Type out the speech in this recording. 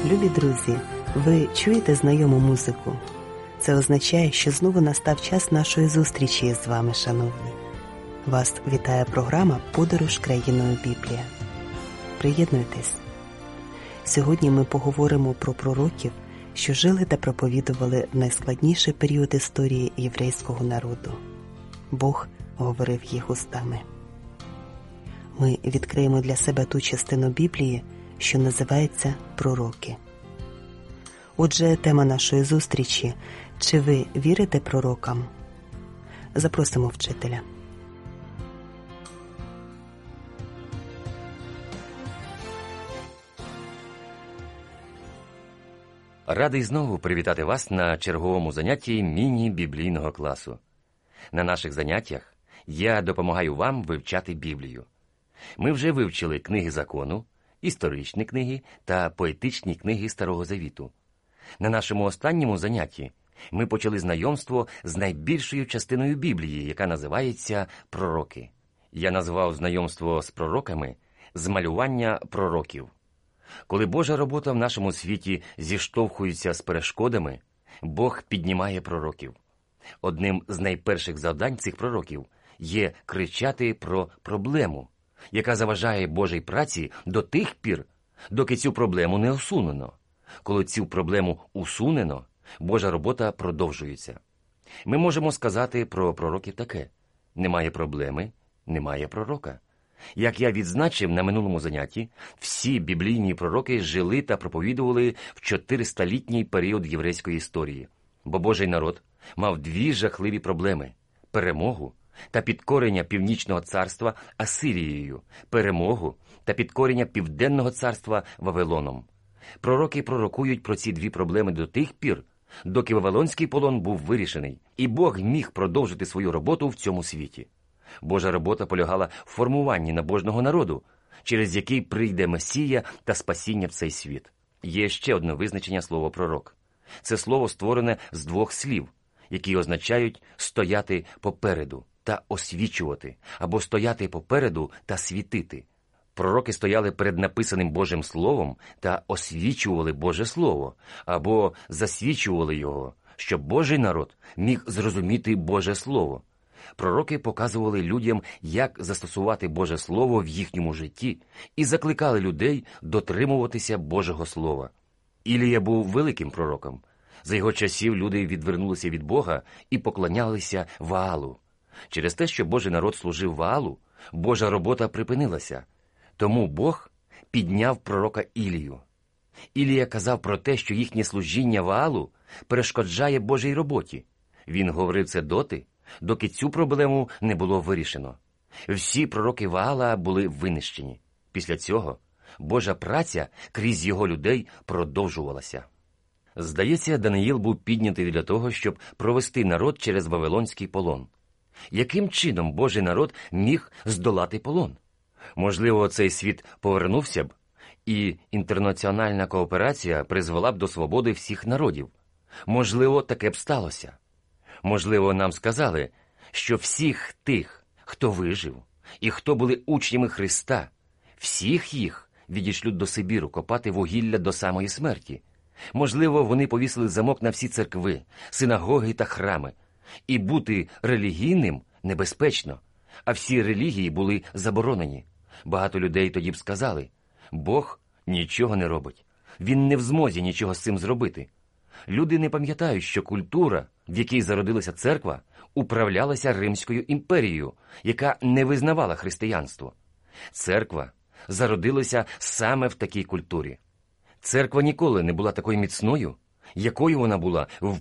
Любі друзі, ви чуєте знайому музику? Це означає, що знову настав час нашої зустрічі з вами, шановні. Вас вітає програма «Подорож країною Біблія». Приєднуйтесь. Сьогодні ми поговоримо про пророків, що жили та проповідували в найскладніший період історії єврейського народу. Бог говорив їх устами. Ми відкриємо для себе ту частину Біблії, що називається «Пророки». Отже, тема нашої зустрічі – «Чи ви вірите пророкам?» Запросимо вчителя. Радий знову привітати вас на черговому занятті міні-біблійного класу. На наших заняттях я допомагаю вам вивчати Біблію. Ми вже вивчили книги закону, історичні книги та поетичні книги Старого Завіту. На нашому останньому занятті ми почали знайомство з найбільшою частиною Біблії, яка називається «Пророки». Я назвав знайомство з пророками «Змалювання пророків». Коли Божа робота в нашому світі зіштовхується з перешкодами, Бог піднімає пророків. Одним з найперших завдань цих пророків є кричати про проблему, яка заважає Божій праці до тих пір, доки цю проблему не усунено. Коли цю проблему усунено, Божа робота продовжується. Ми можемо сказати про пророків таке: немає проблеми – немає пророка. Як я відзначив на минулому занятті, всі біблійні пророки жили та проповідували в 400-літній період єврейської історії, бо Божий народ мав дві жахливі проблеми – перемогу та підкорення Північного царства Асирією, перемогу та підкорення Південного царства Вавилоном. Пророки пророкують про ці дві проблеми до тих пір, доки Вавилонський полон був вирішений, і Бог міг продовжити свою роботу в цьому світі. Божа робота полягала в формуванні набожного народу, через який прийде Месія та спасіння в цей світ. Є ще одне визначення слова «пророк». Це слово створене з двох слів, які означають «стояти попереду» та «освічувати», або «стояти попереду» та «світити». Пророки стояли перед написаним Божим Словом та освічували Боже Слово, або засвідчували його, щоб Божий народ міг зрозуміти Боже Слово. Пророки показували людям, як застосувати Боже Слово в їхньому житті, і закликали людей дотримуватися Божого Слова. Ілія був великим пророком. За його часів люди відвернулися від Бога і поклонялися Ваалу. Через те, що Божий народ служив Ваалу, Божа робота припинилася. Тому Бог підняв пророка Ілію. Ілія казав про те, що їхнє служіння Ваалу перешкоджає Божій роботі. Він говорив це доти, доки цю проблему не було вирішено. Всі пророки Ваала були винищені. Після цього Божа праця крізь його людей продовжувалася. Здається, Даниїл був піднятий для того, щоб провести народ через Вавилонський полон. Яким чином Божий народ міг здолати полон? Можливо, цей світ повернувся б, і інтернаціональна кооперація призвела б до свободи всіх народів. Можливо, таке б сталося. Можливо, нам сказали, що всіх тих, хто вижив, і хто були учнями Христа, всіх їх відішлють до Сибіру копати вугілля до самої смерті. Можливо, вони повісили замок на всі церкви, синагоги та храми. І бути релігійним небезпечно, а всі релігії були заборонені. Багато людей тоді б сказали: Бог нічого не робить, Він не в змозі нічого з цим зробити. Люди не пам'ятають, що культура, в якій зародилася церква, управлялася Римською імперією, яка не визнавала християнство. Церква зародилася саме в такій культурі. Церква ніколи не була такою міцною, якою вона була в